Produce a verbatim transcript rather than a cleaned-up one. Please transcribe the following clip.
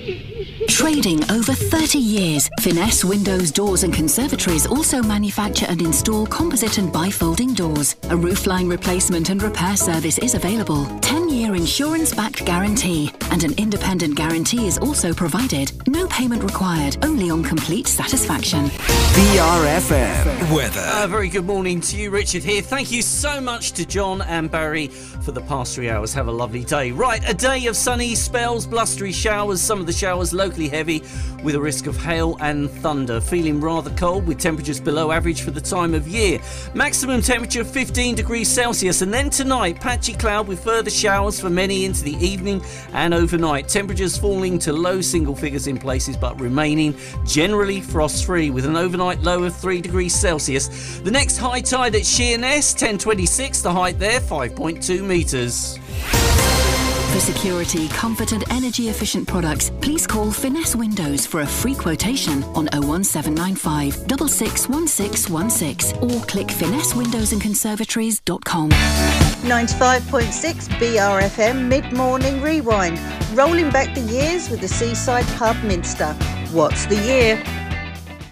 Trading over thirty years, Finesse Windows, Doors and Conservatories also manufacture and install composite and bifolding doors. A roofline replacement and repair service is available. ten-year insurance-backed guarantee and an independent guarantee is also provided. No payment required, only on complete satisfaction. B R F M weather. A very good morning to you, Richard here. Thank you so much to John and Barry for the past three hours. Have a lovely day. Right, a day of sunny spells, blustery showers, some of the showers locally heavy with a risk of hail and thunder. Feeling rather cold with temperatures below average for the time of year. Maximum temperature fifteen degrees Celsius, and then tonight patchy cloud with further showers for many into the evening and overnight. Temperatures falling to low single figures in places but remaining generally frost free with an overnight low of three degrees Celsius. The next high tide at Sheerness, ten twenty-six, the height there five point two metres. For security, comfort and energy efficient products, please call Finesse Windows for a free quotation on oh one seven nine five, six six one six one six or click finesse windows and conservatories dot com. ninety-five point six B R F M Mid-Morning Rewind. Rolling back the years with the Seaside Pub Minster. What's the year?